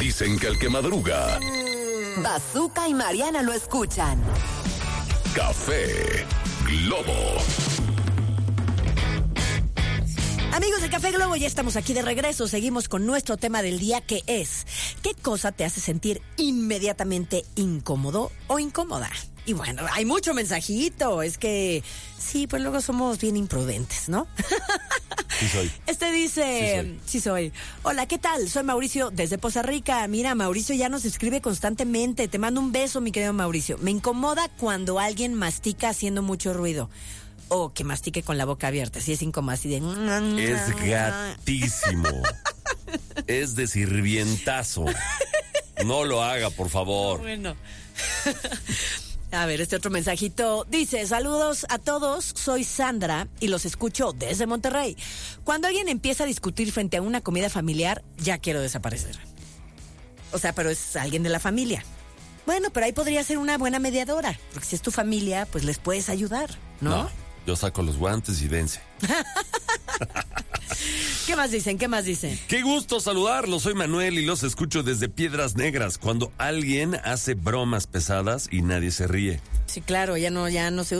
Dicen que el que madruga, Bazooka y Mariana lo escuchan. Café Globo. Amigos de Café Globo, ya estamos aquí de regreso. Seguimos con nuestro tema del día, que es: ¿qué cosa te hace sentir inmediatamente incómodo o incómoda? Y bueno, hay mucho mensajito. Es que sí, pues luego somos bien imprudentes, ¿no? Sí soy. Este dice, sí soy. Hola, ¿qué tal? Soy Mauricio desde Poza Rica. Mira, Mauricio ya nos escribe constantemente. Te mando un beso, mi querido Mauricio. Me incomoda cuando alguien mastica haciendo mucho ruido. O que mastique con la boca abierta. Así es incómodo, así de... Es gatísimo. Es de sirvientazo. No lo haga, por favor. Bueno. A ver, este otro mensajito dice: saludos a todos, soy Sandra y los escucho desde Monterrey. Cuando alguien empieza a discutir frente a una comida familiar, ya quiero desaparecer. O sea, pero es alguien de la familia. Bueno, pero ahí podría ser una buena mediadora, porque si es tu familia, pues les puedes ayudar, ¿no? Yo saco los guantes y dense. ¿Qué más dicen? ¿Qué más dicen? Qué gusto saludarlos, soy Manuel y los escucho desde Piedras Negras. Cuando alguien hace bromas pesadas y nadie se ríe. Sí, claro, ya no se